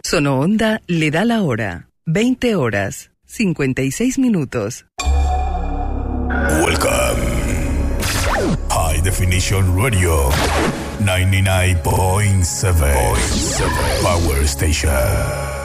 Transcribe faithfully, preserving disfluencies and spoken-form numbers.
Sono Onda le da la hora. veinte horas, cincuenta y seis minutos. Welcome. High Definition Radio. ninety-nine point seven Power Station.